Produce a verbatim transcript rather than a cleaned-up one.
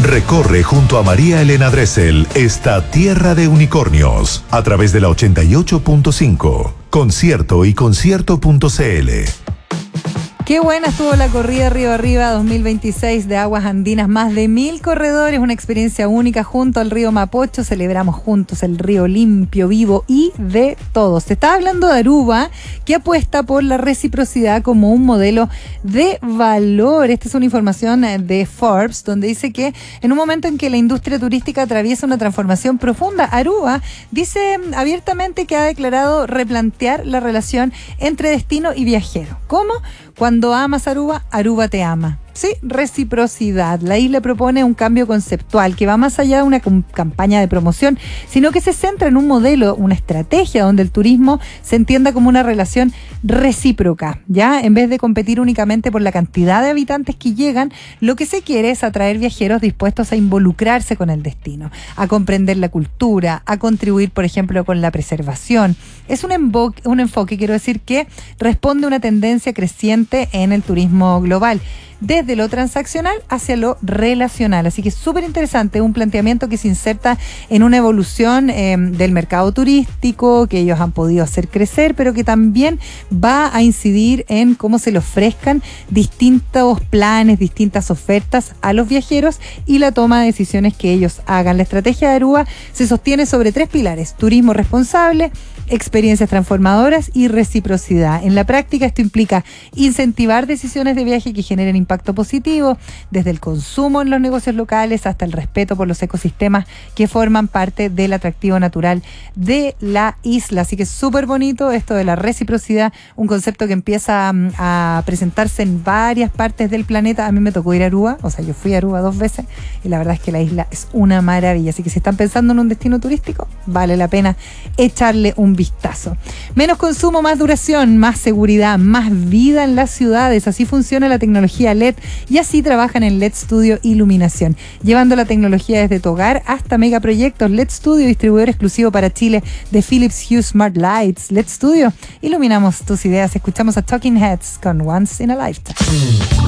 Recorre junto a María Elena Dressel esta tierra de unicornios a través de la ochenta y ocho punto cinco. Concierto y concierto punto cl. Qué buena estuvo la corrida Río Arriba dos mil veintiséis de Aguas Andinas. Más de mil corredores, una experiencia única junto al río Mapocho. Celebramos juntos el río limpio, vivo y de todos. Se está hablando de Aruba, que apuesta por la reciprocidad como un modelo de valor. Esta es una información de Forbes, donde dice que en un momento en que la industria turística atraviesa una transformación profunda, Aruba dice abiertamente que ha declarado replantear la relación entre destino y viajero. ¿Cómo? Cuando amas Aruba, Aruba te ama. Sí, reciprocidad. La isla propone un cambio conceptual que va más allá de una campaña de promoción, sino que se centra en un modelo, una estrategia donde el turismo se entienda como una relación recíproca, ¿ya? En vez de competir únicamente por la cantidad de habitantes que llegan, lo que se quiere es atraer viajeros dispuestos a involucrarse con el destino, a comprender la cultura, a contribuir, por ejemplo, con la preservación. Es un, envo- un enfoque, quiero decir, que responde a una tendencia creciente en el turismo global, desde lo transaccional hacia lo relacional. Así que es súper interesante, un planteamiento que se inserta en una evolución eh, del mercado turístico que ellos han podido hacer crecer, pero que también va a incidir en cómo se le ofrezcan distintos planes, distintas ofertas a los viajeros y la toma de decisiones que ellos hagan. La estrategia de Aruba se sostiene sobre tres pilares: turismo responsable, experiencias transformadoras y reciprocidad. En la práctica, esto implica incentivar decisiones de viaje que generen impacto positivo, desde el consumo en los negocios locales hasta el respeto por los ecosistemas que forman parte del atractivo natural de la isla. Así que es súper bonito esto de la reciprocidad, un concepto que empieza a, a presentarse en varias partes del planeta. A mí me tocó ir a Aruba, o sea, yo fui a Aruba dos veces y la verdad es que la isla es una maravilla. Así que si están pensando en un destino turístico, vale la pena echarle un vistazo. Menos consumo, más duración, más seguridad, más vida en las ciudades. Así funciona la tecnología L E D y así trabajan en L E D Studio Iluminación, llevando la tecnología desde tu hogar hasta megaproyectos. L E D Studio, distribuidor exclusivo para Chile de Philips Hue Smart Lights. L E D Studio, iluminamos tus ideas. Escuchamos a Talking Heads con Once in a Lifetime.